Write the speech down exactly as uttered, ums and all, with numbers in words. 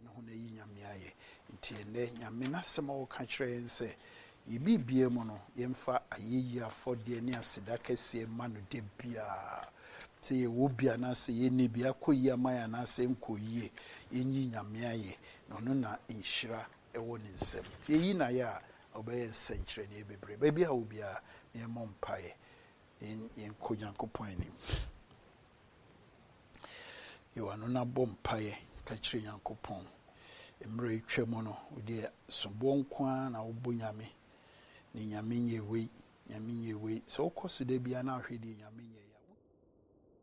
no ho na yi nyame aye nti ene nyame nasema wo ka kire nse yibi bie mu no yemfa ayeyi afode ne aseda kese ma no de bia se ye wo bia na se ye ne bia koyi amaya na se nkoyi yenyi nyame aye no no na inhira ewo ne nsem ye yi na ya obeye senchire ne bebre ba bia wo bia ne mo mpae in in konyankopon ni yo anu na bom paye ka kire yankopon emre twemu no odi sobo nkwa na obo nyame ni nyame nyewe nyame nyewe so koso de bia na ahwedi nyame nye